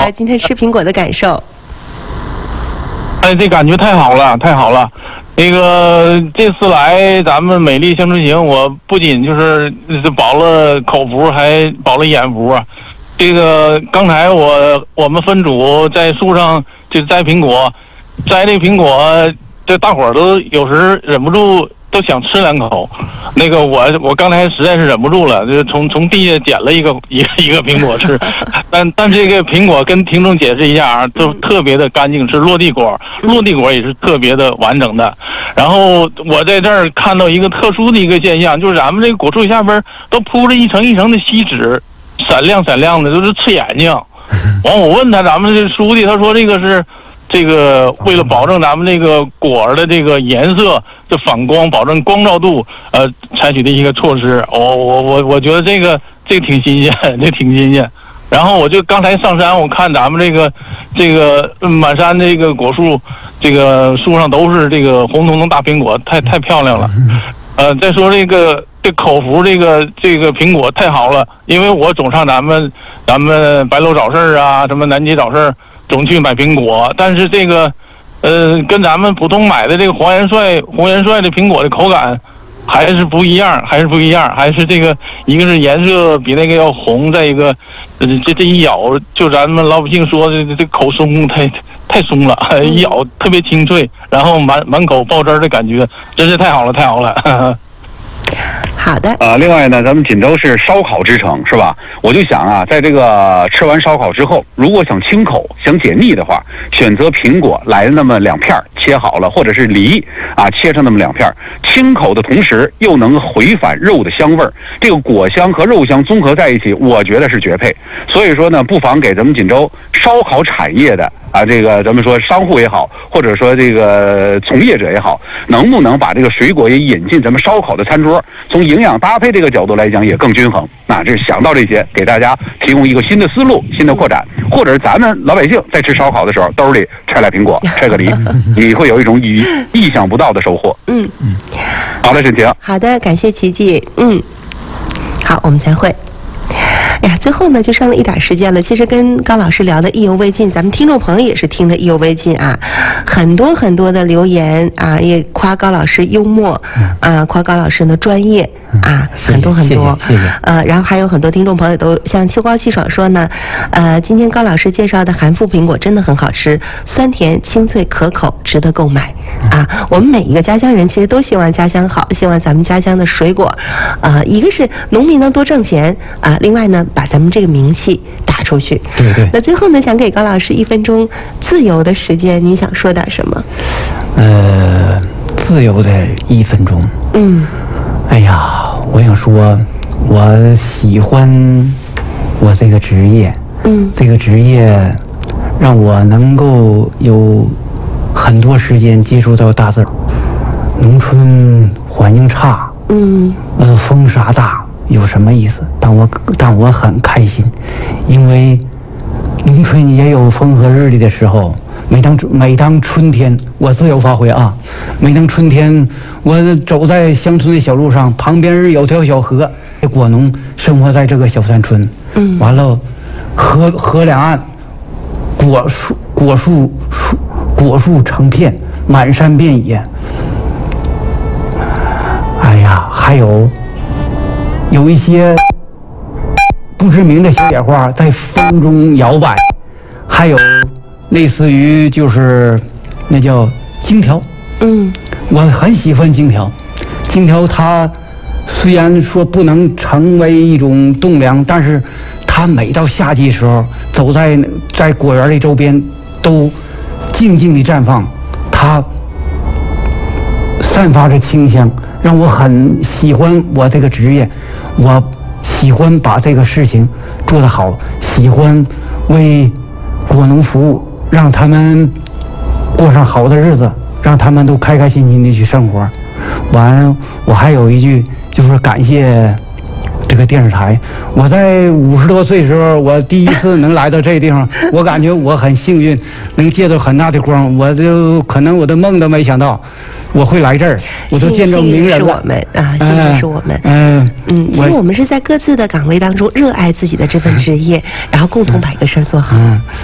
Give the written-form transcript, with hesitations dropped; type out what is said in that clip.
下今天吃苹果的感受。 哎，这感觉太好了，太好了。那个这次来咱们美丽乡村行，我不仅就是饱了口福，还饱了眼福啊。这个刚才我们分组在树上就摘苹果，摘这苹果，这大伙儿都有时忍不住都想吃两口。那个我刚才实在是忍不住了，就从地下捡了一个苹果吃。但这个苹果跟听众解释一下啊，都特别的干净，是落地果，落地果也是特别的完整的。然后我在这儿看到一个特殊的一个现象，就是咱们这个果树下边都铺着一层一层的锡纸，闪亮闪亮的，都是刺眼睛。完我问他，咱们这书记，他说这个是这个为了保证咱们这个果儿的这个颜色的反光，保证光照度，采取的一个措施。我觉得这个挺新鲜，这挺新鲜。然后我就刚才上山，我看咱们这个满山这个果树，这个树上都是这个红彤彤大苹果，太漂亮了。再说这口福这个苹果太好了，因为我总上咱们白楼早市啊，什么南街早市，总去买苹果，但是这个跟咱们普通买的这个红元帅的苹果的口感还是不一样，还是这个一个是颜色比那个要红，再一个这一咬，就咱们老百姓说的这口松太松了，一咬特别清脆，然后满口爆汁的感觉，真是太好了。 好的。 另外呢，咱们锦州是烧烤之城，是吧？我就想啊，在这个吃完烧烤之后，如果想清口、想解腻的话，选择苹果来那么2片切好了，或者是梨啊切成那么2片，清口的同时又能回返肉的香味儿，这个果香和肉香综合在一起，我觉得是绝配。所以说呢，不妨给咱们锦州烧烤产业的这个咱们说商户也好，或者说这个从业者也好，能不能把这个水果也引进咱们烧烤的餐桌？从营养搭配这个角度来讲，也更均衡。这想到这些，给大家提供一个新的思路、新的扩展，或者是咱们老百姓在吃烧烤的时候，兜里揣俩苹果、揣个梨，你会有一种意想不到的收获。好的，沈晴。 好的，感谢琪琪。好，我们再会。哎呀，最后呢就剩了一点时间了。其实跟高老师聊的意犹未尽，咱们听众朋友也是听得意犹未尽啊，很多的留言啊，也夸高老师幽默夸高老师的专业很多。谢谢。然后还有很多听众朋友都像秋高气爽说呢，今天高老师介绍的韩富苹果真的很好吃，酸甜清脆可口，值得购买我们每一个家乡人其实都希望家乡好，希望咱们家乡的水果一个是农民能多挣钱另外呢把咱们这个名气打出去。对。那最后呢，想给高老师1分钟自由的时间，您想说点什么？ 自由的1分钟。哎呀，我想说，我喜欢我这个职业。这个职业让我能够有很多时间接触到大自然。农村环境差，风沙大。有什么意思？但我很开心，因为农村也有风和日丽的时候。每当春天，我自由发挥每当春天，我走在乡村的小路上，旁边有条小河，果农生活在这个小山村。完了，河两岸，果树成片，满山遍野。哎呀，还有一些不知名的小野花在风中摇摆，还有类似于就是那叫荆条。我很喜欢荆条。荆条它虽然说不能成为一种栋梁，但是它每到夏季的时候，走在果园的周边都静静地绽放，它散发着清香，让我很喜欢我这个职业。我喜欢把这个事情做得好，喜欢为果农服务，让他们过上好的日子，让他们都开开心心的去生活。完，我还有一句，就是感谢这个电视台。我在50多岁的时候，我第一次能来到这个地方，我感觉我很幸运，能借到很大的光。我就可能我的梦都没想到我会来这儿，我都见着名人了。幸运是我们幸运是我们。其实我们是在各自的岗位当中热爱自己的这份职业，然后共同把一个事儿做好。